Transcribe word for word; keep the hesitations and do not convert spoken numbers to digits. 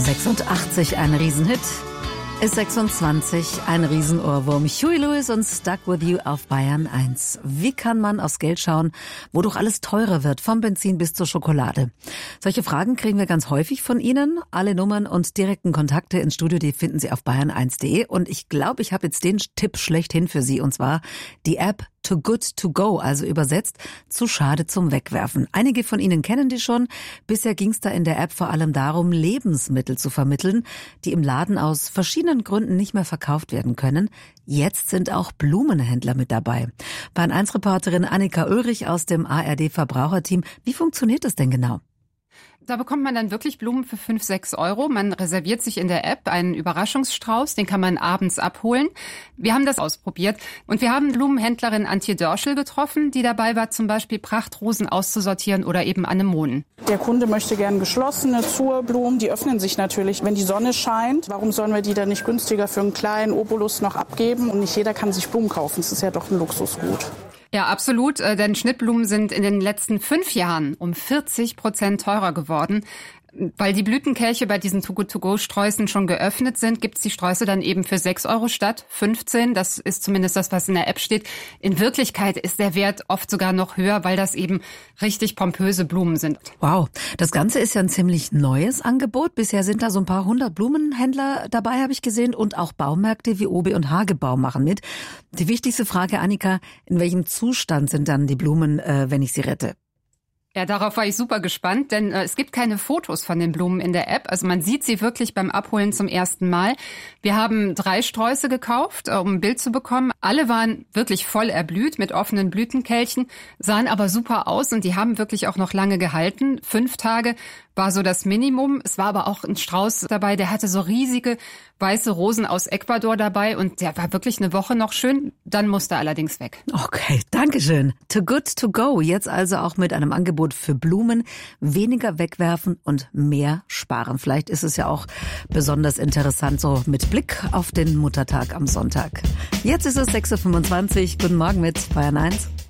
sechsundachtzig, ein Riesenhit. Ist sechsundzwanzig, ein Riesenohrwurm. Huey Lewis und Stuck With You auf Bayern eins. Wie kann man aufs Geld schauen, wo doch alles teurer wird, vom Benzin bis zur Schokolade? Solche Fragen kriegen wir ganz häufig von Ihnen. Alle Nummern und direkten Kontakte ins Studio, die finden Sie auf bayern eins punkt de. Und ich glaube, ich habe jetzt den Tipp schlechthin für Sie, und zwar die App Too Good To Go, also übersetzt zu schade zum Wegwerfen. Einige von Ihnen kennen die schon. Bisher ging es da in der App vor allem darum, Lebensmittel zu vermitteln, die im Laden aus verschiedenen Gründen nicht mehr verkauft werden können. Jetzt sind auch Blumenhändler mit dabei. Bayern eins Reporterin Annika Ulrich aus dem A R D-Verbraucherteam. Wie funktioniert das denn genau? Da bekommt man dann wirklich Blumen für fünf, sechs Euro. Man reserviert sich in der App einen Überraschungsstrauß, den kann man abends abholen. Wir haben das ausprobiert und wir haben Blumenhändlerin Antje Dörschel getroffen, die dabei war, zum Beispiel Prachtrosen auszusortieren oder eben Anemonen. Der Kunde möchte gern geschlossene Zurblumen, die öffnen sich natürlich, wenn die Sonne scheint. Warum sollen wir die dann nicht günstiger für einen kleinen Obolus noch abgeben? Und nicht jeder kann sich Blumen kaufen, das ist ja doch ein Luxusgut. Ja, absolut, denn Schnittblumen sind in den letzten fünf Jahren um vierzig Prozent teurer geworden. Weil die Blütenkelche bei diesen Too-Good-To-Go-Sträußen schon geöffnet sind, gibt's die Sträuße dann eben für sechs Euro statt fünfzehn. Das ist zumindest das, was in der App steht. In Wirklichkeit ist der Wert oft sogar noch höher, weil das eben richtig pompöse Blumen sind. Wow, das Ganze ist ja ein ziemlich neues Angebot. Bisher sind da so ein paar hundert Blumenhändler dabei, habe ich gesehen. Und auch Baumärkte wie Obi und Hagebau machen mit. Die wichtigste Frage, Annika, in welchem Zustand sind dann die Blumen, äh, wenn ich sie rette? Ja, darauf war ich super gespannt, denn äh, es gibt keine Fotos von den Blumen in der App. Also man sieht sie wirklich beim Abholen zum ersten Mal. Wir haben drei Sträuße gekauft, um ein Bild zu bekommen. Alle waren wirklich voll erblüht mit offenen Blütenkelchen, sahen aber super aus und die haben wirklich auch noch lange gehalten. Fünf Tage war so das Minimum. Es war aber auch ein Strauß dabei, der hatte so riesige weiße Rosen aus Ecuador dabei und der war wirklich eine Woche noch schön. Dann musste er allerdings weg. Okay, dankeschön. Too Good To Go. Jetzt also auch mit einem Angebot für Blumen. Weniger wegwerfen und mehr sparen. Vielleicht ist es ja auch besonders interessant, so mit Blick auf den Muttertag am Sonntag. Jetzt ist es sechs Uhr fünfundzwanzig. Guten Morgen mit Bayern eins.